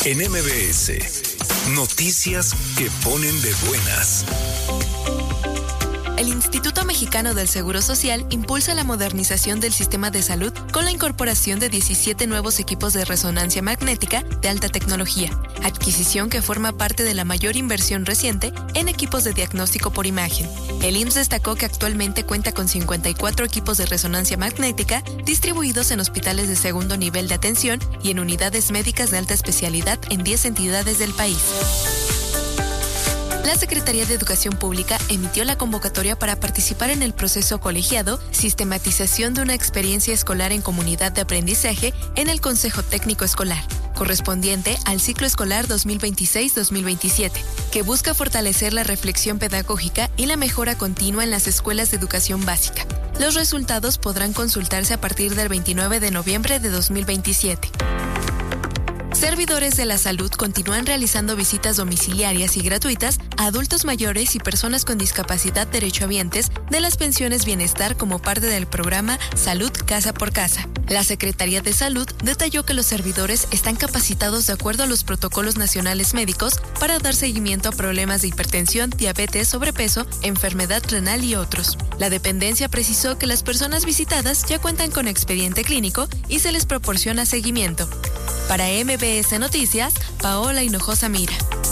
En MBS, noticias que ponen de buenas. El Instituto Mexicano del Seguro Social impulsa la modernización del sistema de salud con la incorporación de 17 nuevos equipos de resonancia magnética de alta tecnología, adquisición que forma parte de la mayor inversión reciente en equipos de diagnóstico por imagen. El IMSS destacó que actualmente cuenta con 54 equipos de resonancia magnética distribuidos en hospitales de segundo nivel de atención y en unidades médicas de alta especialidad en 10 entidades del país. La Secretaría de Educación Pública emitió la convocatoria para participar en el proceso colegiado Sistematización de una experiencia escolar en comunidad de aprendizaje en el Consejo Técnico Escolar, correspondiente al ciclo escolar 2026-2027, que busca fortalecer la reflexión pedagógica y la mejora continua en las escuelas de educación básica. Los resultados podrán consultarse a partir del 29 de noviembre de 2027. Servidores de la salud continúan realizando visitas domiciliarias y gratuitas a adultos mayores y personas con discapacidad derechohabientes de las pensiones Bienestar como parte del programa Salud Casa por Casa. La Secretaría de Salud detalló que los servidores están capacitados de acuerdo a los protocolos nacionales médicos para dar seguimiento a problemas de hipertensión, diabetes, sobrepeso, enfermedad renal y otros. La dependencia precisó que las personas visitadas ya cuentan con expediente clínico y se les proporciona seguimiento. Para MBS Noticias, Paola Hinojosa Mira.